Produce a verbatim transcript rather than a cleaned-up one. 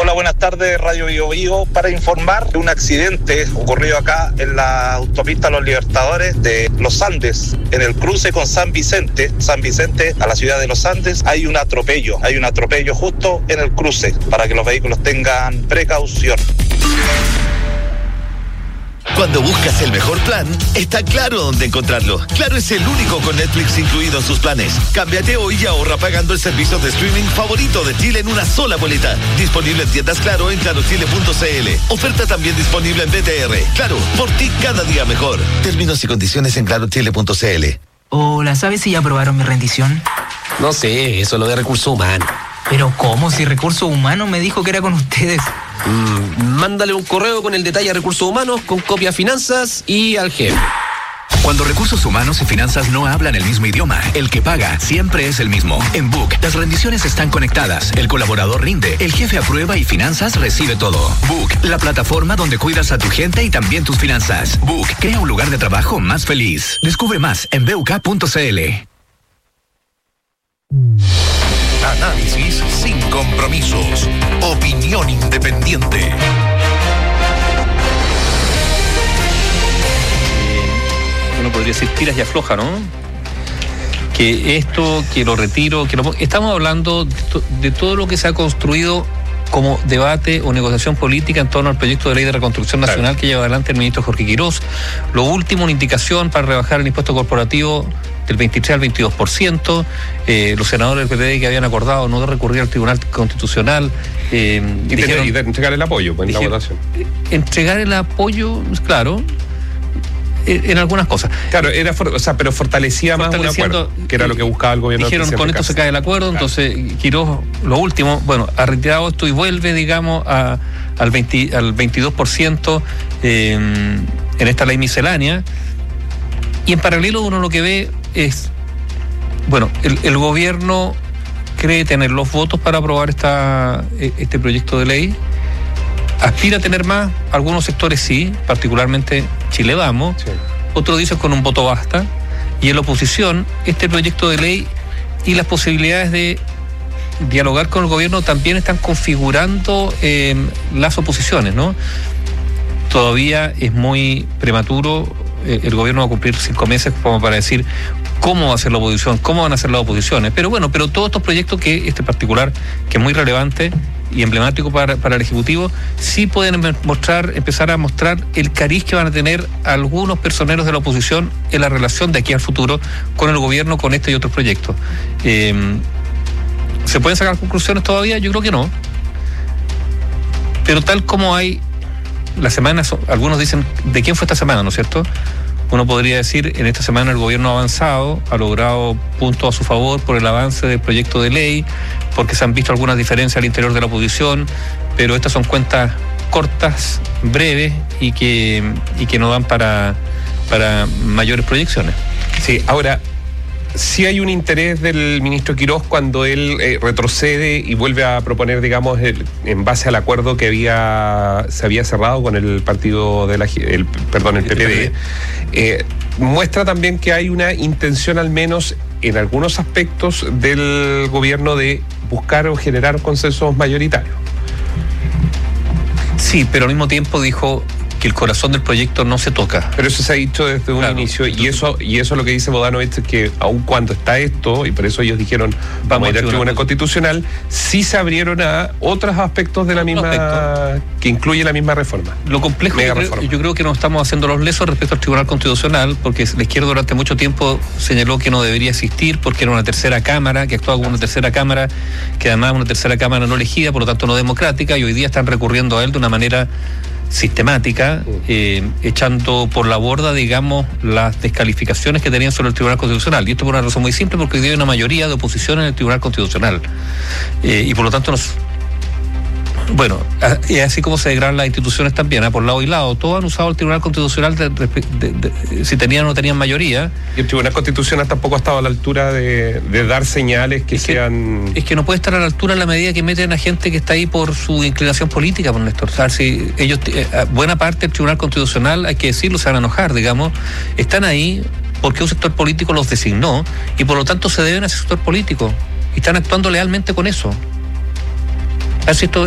Hola, buenas tardes, Radio Bio Bio, para informar de un accidente ocurrido acá en la autopista Los Libertadores de Los Andes, en el cruce con San Vicente, San Vicente a la ciudad de Los Andes. Hay un atropello, hay un atropello justo en el cruce, para que los vehículos tengan precaución. Cuando buscas el mejor plan, está Claro dónde encontrarlo. Claro es el único con Netflix incluido en sus planes. Cámbiate hoy y ahorra pagando el servicio de streaming favorito de Chile en una sola boleta. Disponible en tiendas Claro en claro chile punto c l. Oferta también disponible en B T R. Claro, por ti cada día mejor. Términos y condiciones en claro chile punto c l. Hola, ¿sabes si ya aprobaron mi rendición? No sé, eso es lo de recursos humanos. ¿Pero cómo? Si Recursos Humanos me dijo que era con ustedes. Mm, mándale un correo con el detalle a Recursos Humanos, con copia a Finanzas y al jefe. Cuando Recursos Humanos y Finanzas no hablan el mismo idioma, el que paga siempre es el mismo. En Book, las rendiciones están conectadas, el colaborador rinde, el jefe aprueba y Finanzas recibe todo. Book, la plataforma donde cuidas a tu gente y también tus finanzas. Book, crea un lugar de trabajo más feliz. Descubre más en b u k punto c l. Análisis sin compromisos. Opinión independiente. Uno podría decir tiras y afloja, ¿no? Que esto, que lo retiro, que lo... Estamos hablando de, to... de todo lo que se ha construido como debate o negociación política en torno al proyecto de ley de reconstrucción nacional, claro, que lleva adelante el ministro Jorge Quirós. Lo último, una indicación para rebajar el impuesto corporativo del veintitrés al veintidós por ciento. Eh, los senadores del P P D que habían acordado no de recurrir al Tribunal Constitucional. Eh, y, dijeron, de, y de entregar el apoyo pues, en dijeron, la votación. Entregar el apoyo, claro, en algunas cosas. Claro, era for, o sea, pero fortalecía más un acuerdo, que era lo que buscaba el gobierno. Dijeron, con esto se cae el acuerdo, claro. Entonces Quirós, lo último, bueno, ha retirado esto y vuelve, digamos, a, al, veinte, al veintidós por ciento eh, en esta ley miscelánea. Y en paralelo uno lo que ve es, bueno, el, el gobierno cree tener los votos para aprobar esta, este proyecto de ley. Aspira a tener más, algunos sectores sí, particularmente Chile Vamos, sí. Otros dicen con un voto basta, y en la oposición este proyecto de ley y las posibilidades de dialogar con el gobierno también están configurando eh, las oposiciones, ¿no? Todavía es muy prematuro, eh, el gobierno va a cumplir cinco meses como para decir cómo va a ser la oposición, cómo van a ser las oposiciones, pero bueno, pero todos estos proyectos que este particular, que es muy relevante y emblemático para, para el Ejecutivo, sí pueden mostrar, empezar a mostrar el cariz que van a tener algunos personeros de la oposición en la relación de aquí al futuro con el gobierno, con este y otros proyectos. Eh, ¿Se pueden sacar conclusiones todavía? Yo creo que no. Pero tal como hay la semana, algunos dicen, ¿de quién fue esta semana, no es cierto? Uno podría decir, en esta semana el gobierno ha avanzado, ha logrado puntos a su favor por el avance del proyecto de ley, porque se han visto algunas diferencias al interior de la oposición, pero estas son cuentas cortas, breves y que, y que no dan para, para mayores proyecciones. Sí, ahora, sí hay un interés del ministro Quirós cuando él eh, retrocede y vuelve a proponer, digamos, el, en base al acuerdo que había se había cerrado con el partido de la, el, perdón, el P P D. Eh, muestra también que hay una intención, al menos en algunos aspectos del gobierno, de buscar o generar consensos mayoritarios. Sí, pero al mismo tiempo dijo que el corazón del proyecto no se toca. Pero eso se ha dicho desde un claro, inicio, y eso y eso es lo que dice Bodanovich, que aun cuando está esto, y por eso ellos dijeron vamos, vamos a ir al Tribunal Constitucional, sí se abrieron a otros aspectos de la misma, aspectos. que incluye la misma reforma. Lo complejo, yo creo, yo creo que nos estamos haciendo los lesos respecto al Tribunal Constitucional, porque la izquierda durante mucho tiempo señaló que no debería existir, porque era una tercera cámara, que actuaba como una tercera cámara, que además una tercera cámara no elegida, por lo tanto no democrática, y hoy día están recurriendo a él de una manera sistemática, eh, echando por la borda, digamos, las descalificaciones que tenían sobre el Tribunal Constitucional. Y esto por una razón muy simple, porque hoy día hay una mayoría de oposición en el Tribunal Constitucional. Eh, y por lo tanto nos... Bueno, y así como se degradan las instituciones también, ¿eh? Por lado y lado, todos han usado el Tribunal Constitucional de, de, de, de, si tenían o no tenían mayoría. Y el Tribunal Constitucional tampoco ha estado a la altura de, de dar señales que, es que sean... Es que no puede estar a la altura en la medida que meten a gente que está ahí por su inclinación política, por Néstor. O sea, si ellos, eh, buena parte del Tribunal Constitucional, hay que decirlo, se van a enojar, digamos, están ahí porque un sector político los designó y por lo tanto se deben a ese sector político y están actuando lealmente con eso. Así esto